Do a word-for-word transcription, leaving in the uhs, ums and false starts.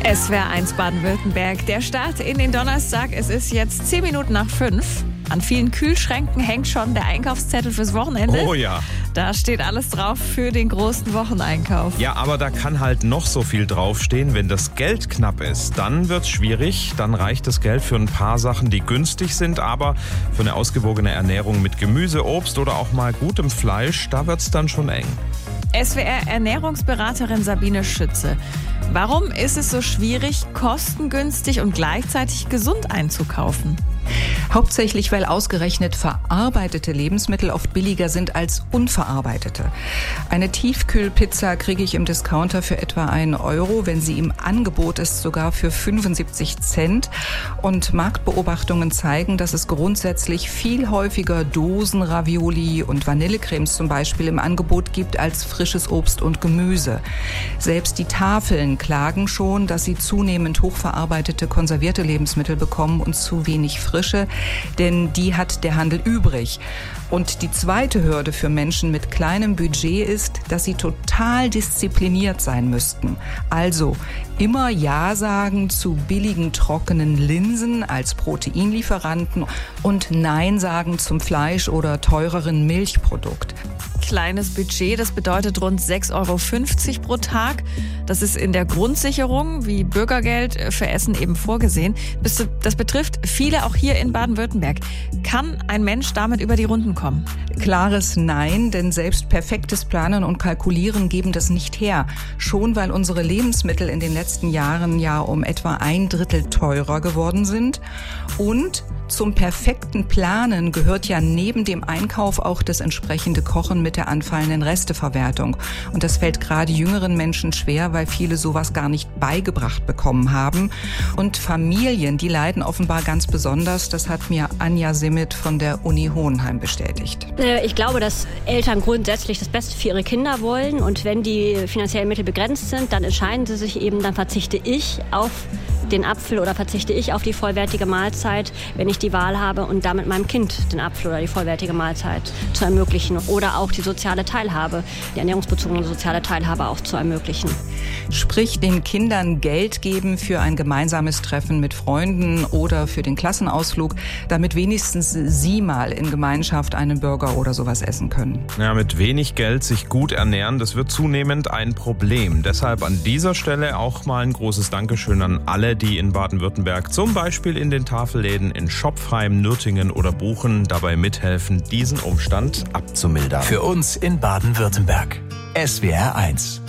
S W R eins Baden-Württemberg. Der Start in den Donnerstag. Es ist jetzt zehn Minuten nach fünf. An vielen Kühlschränken hängt schon der Einkaufszettel fürs Wochenende. Oh ja. Da steht alles drauf für den großen Wocheneinkauf. Ja, aber da kann halt noch so viel draufstehen. Wenn das Geld knapp ist, dann wird's schwierig. Dann reicht das Geld für ein paar Sachen, die günstig sind. Aber für eine ausgewogene Ernährung mit Gemüse, Obst oder auch mal gutem Fleisch, da wird's dann schon eng. S W R-Ernährungsberaterin Sabine Schütze. Warum ist es so schwierig, kostengünstig und gleichzeitig gesund einzukaufen? Hauptsächlich, weil ausgerechnet verarbeitete Lebensmittel oft billiger sind als unverarbeitete. Eine Tiefkühlpizza kriege ich im Discounter für etwa einen Euro, wenn sie im Angebot ist, sogar für fünfundsiebzig Cent. Und Marktbeobachtungen zeigen, dass es grundsätzlich viel häufiger Dosen-Ravioli und Vanillecremes zum Beispiel im Angebot gibt als frisches Obst und Gemüse. Selbst die Tafeln klagen schon, dass sie zunehmend hochverarbeitete, konservierte Lebensmittel bekommen und zu wenig frische, denn die hat der Handel übrig. Und die zweite Hürde für Menschen mit kleinem Budget ist, dass sie total diszipliniert sein müssten. Also immer Ja sagen zu billigen, trockenen Linsen als Proteinlieferanten und Nein sagen zum Fleisch oder teureren Milchprodukt. Kleines Budget, das bedeutet rund sechs Euro fünfzig pro Tag. Das ist in der Grundsicherung wie Bürgergeld für Essen eben vorgesehen. Das betrifft viele auch hier in Baden-Württemberg. Kann ein Mensch damit über die Runden kommen? Klares Nein, denn selbst perfektes Planen und Kalkulieren geben das nicht her. Schon weil unsere Lebensmittel in den letzten Jahren ja um etwa ein Drittel teurer geworden sind. Und zum perfekten Planen gehört ja neben dem Einkauf auch das entsprechende Kochen mit der anfallenden Resteverwertung. Und das fällt gerade jüngeren Menschen schwer, weil viele sowas gar nicht beigebracht bekommen haben. Und Familien, die leiden offenbar ganz besonders. Das hat mir Anja Simmet von der Uni Hohenheim bestätigt. Ich glaube, dass Eltern grundsätzlich das Beste für ihre Kinder wollen. Und wenn die finanziellen Mittel begrenzt sind, dann entscheiden sie sich eben, dann verzichte ich auf den Apfel oder verzichte ich auf die vollwertige Mahlzeit, wenn ich die Wahl habe und damit meinem Kind den Apfel oder die vollwertige Mahlzeit zu ermöglichen oder auch die soziale Teilhabe, die ernährungsbezogene soziale Teilhabe auch zu ermöglichen. Sprich, den Kindern Geld geben für ein gemeinsames Treffen mit Freunden oder für den Klassenausflug, damit wenigstens sie mal in Gemeinschaft einen Burger oder sowas essen können. Ja, mit wenig Geld sich gut ernähren, das wird zunehmend ein Problem. Deshalb an dieser Stelle auch mal ein großes Dankeschön an alle, die in Baden-Württemberg zum Beispiel in den Tafelläden in Schopfheim, Nürtingen oder Buchen dabei mithelfen, diesen Umstand abzumildern. Für uns in Baden-Württemberg. S W R eins.